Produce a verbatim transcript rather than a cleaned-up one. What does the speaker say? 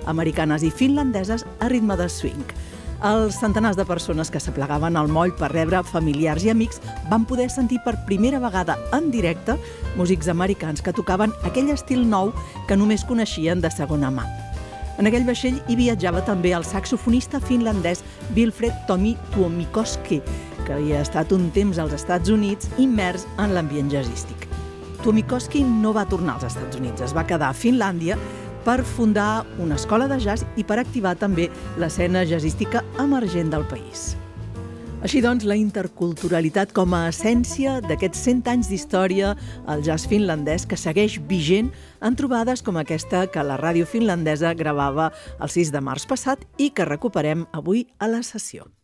americanes i finlandeses a ritme de swing. Els centenars de persones que s'aplegaven al moll per rebre familiars i amics van poder sentir per primera vegada en directe músics americans que tocaven aquell estil nou que només coneixien de segona mà. En aquell vaixell hi viatjava també el saxofonista finlandès Wilfred Tommy Tuomikoski, que havia estat un temps als Estats Units immers en l'ambient jazzístic. Tuomikoski no va tornar als Estats Units, es va quedar a Finlàndia per fundar una escola de jazz i per activar també l'escena jazzística emergent del país. Així doncs, la interculturalitat com a essència d'aquests cent anys d'història al jazz finlandès que segueix vigent en trobades com aquesta que la ràdio finlandesa gravava el sis de març passat i que recuperem avui a la sessió.